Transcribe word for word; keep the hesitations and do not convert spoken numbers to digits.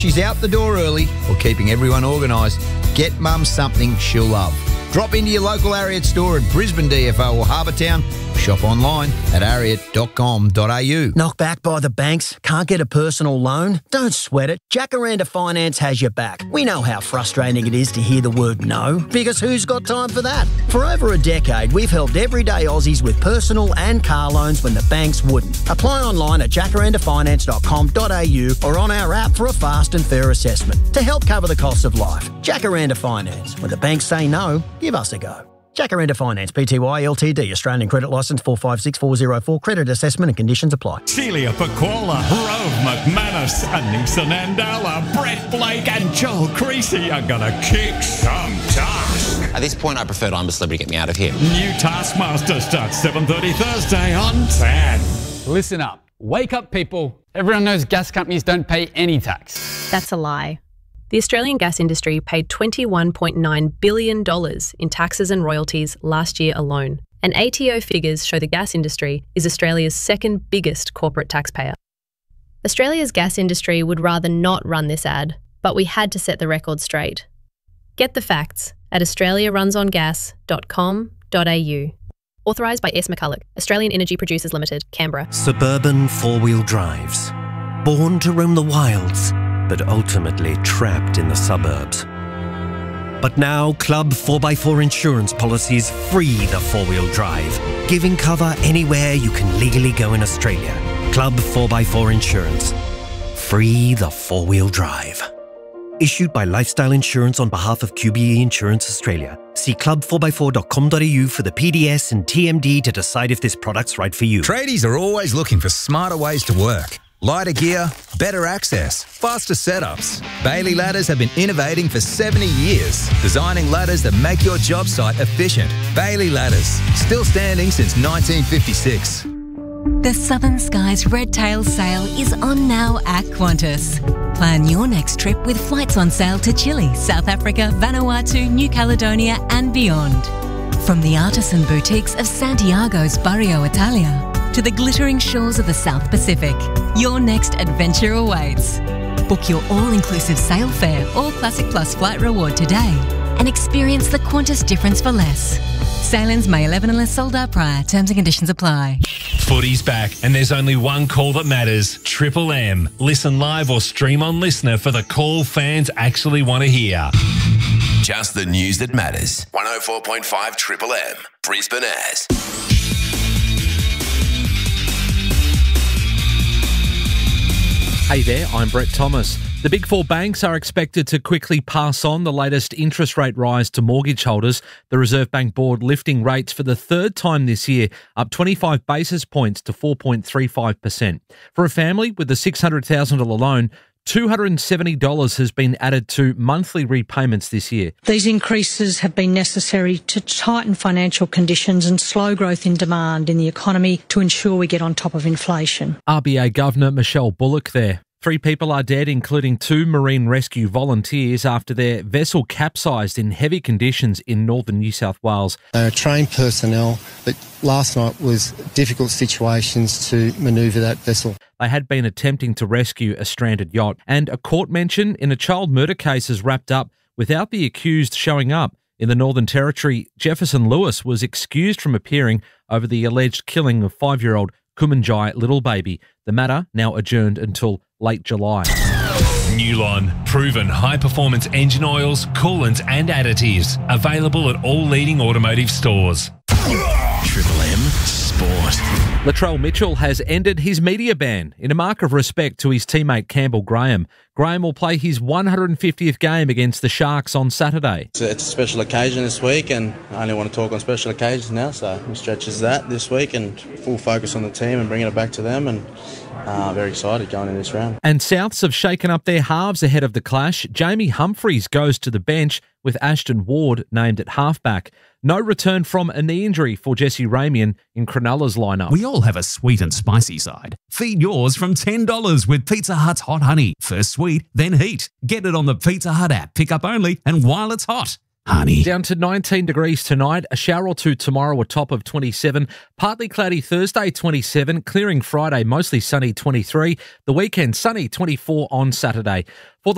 She's out the door early or keeping everyone organised. Get Mum something she'll love. Drop into your local Ariat store at Brisbane D F O or Harbour Town. Shop online at ariat dot com dot a u. Knocked back by the banks? Can't get a personal loan? Don't sweat it. Jacaranda Finance has your back. We know how frustrating it is to hear the word no, because who's got time for that? For over a decade, we've helped everyday Aussies with personal and car loans when the banks wouldn't. Apply online at jacaranda finance dot com dot a u or on our app for a fast and fair assessment to help cover the costs of life. Jacaranda Finance. When the banks say no, give us a go. Jacaranda Finance, Pty Ltd, Australian Credit Licence four five six four zero four. Credit assessment and conditions apply. Celia Paquala, Rove McManus, Anissa Nandala, Brett Blake and Joel Creasy are going to kick some task. At this point, I prefer I'm a Celebrity, get me out of here. New Taskmaster starts seven thirty Thursday on ten. Listen up. Wake up, people. Everyone knows gas companies don't pay any tax. That's a lie. The Australian gas industry paid twenty-one point nine billion dollars in taxes and royalties last year alone. And A T O figures show the gas industry is Australia's second biggest corporate taxpayer. Australia's gas industry would rather not run this ad, but we had to set the record straight. Get the facts at australia runs on gas dot com dot a u. Authorised by S. McCulloch, Australian Energy Producers Limited, Canberra. Suburban four-wheel drives. Born to roam the wilds, but ultimately trapped in the suburbs. But now, Club four by four insurance policies free the four-wheel drive, giving cover anywhere you can legally go in Australia. Club four by four Insurance. Free the four-wheel drive. Issued by Lifestyle Insurance on behalf of Q B E Insurance Australia. See club four by four dot com dot a u for the P D S and T M D to decide if this product's right for you. Tradies are always looking for smarter ways to work. Lighter gear, better access, faster setups. Bailey Ladders have been innovating for seventy years, designing ladders that make your job site efficient. Bailey Ladders, still standing since nineteen fifty-six. The Southern Skies Red Tail sale is on now at Qantas. Plan your next trip with flights on sale to Chile, South Africa, Vanuatu, New Caledonia and beyond. From the artisan boutiques of Santiago's Barrio Italia to the glittering shores of the South Pacific, your next adventure awaits. Book your all-inclusive sail fare or Classic Plus flight reward today and experience the Qantas difference for less. Sailings May eleventh unless sold out prior. Terms and conditions apply. Footy's back and there's only one call that matters. Triple M. Listen live or stream on Listener for the call fans actually want to hear. Just the news that matters. one oh four point five Triple M. Brisbane As. Hey there, I'm Brett Thomas. The Big Four banks are expected to quickly pass on the latest interest rate rise to mortgage holders. The Reserve Bank Board lifting rates for the third time this year, up twenty-five basis points to four point three five percent. For a family with a six hundred thousand dollars loan, two hundred seventy dollars has been added to monthly repayments this year. These increases have been necessary to tighten financial conditions and slow growth in demand in the economy to ensure we get on top of inflation. R B A Governor Michelle Bullock there. Three people are dead, including two marine rescue volunteers, after their vessel capsized in heavy conditions in northern New South Wales. They are trained personnel, but last night was difficult situations to manoeuvre that vessel. They had been attempting to rescue a stranded yacht. And a court mention in a child murder case is wrapped up without the accused showing up. In the Northern Territory, Jefferson Lewis was excused from appearing over the alleged killing of five-year-old Kumanjai Little Baby. The matter now adjourned until late July. Newlon, proven high-performance engine oils, coolants and additives. Available at all leading automotive stores. Triple M Sport. Latrell Mitchell has ended his media ban in a mark of respect to his teammate Campbell Graham. Graham will play his one hundred fiftieth game against the Sharks on Saturday. It's a, it's a special occasion this week, and I only want to talk on special occasions now, so it stretches that this week and full focus on the team and bringing it back to them, and uh, very excited going in this round. And Souths have shaken up their halves ahead of the clash. Jamie Humphries goes to the bench with Ashton Ward named at halfback. No return from a knee injury for Jesse Ramian in Cronulla's lineup. We all have a sweet and spicy side. Feed yours from ten dollars with Pizza Hut's Hot Honey. First sweet, then heat. Get it on the Pizza Hut app. Pick up only and while it's hot. Honey. Down to nineteen degrees tonight, a shower or two tomorrow, a top of twenty-seven. Partly cloudy Thursday, twenty-seven. Clearing Friday, mostly sunny, twenty-three. The weekend, sunny, twenty-four on Saturday. For the